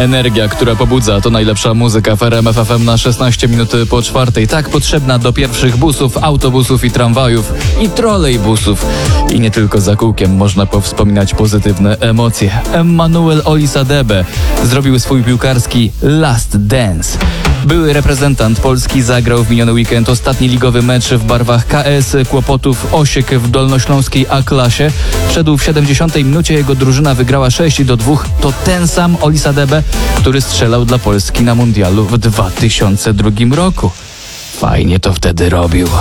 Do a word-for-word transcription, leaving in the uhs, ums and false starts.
Energia, która pobudza, to najlepsza muzyka w R M F F M na szesnaście minut po czwartej. Tak potrzebna do pierwszych busów, autobusów i tramwajów i trolejbusów. I nie tylko za kółkiem można powspominać pozytywne emocje. Emmanuel Olisadebe zrobił swój piłkarski Last Dance. Były reprezentant Polski zagrał w miniony weekend ostatni ligowy mecz w barwach K S Kłopotów Osiek w dolnośląskiej A-klasie. Wszedł w siedemdziesiątej minucie, jego drużyna wygrała sześć do dwóch. To ten sam Olisadebe, który strzelał dla Polski na mundialu w dwa tysiące drugim roku. Fajnie to wtedy robił.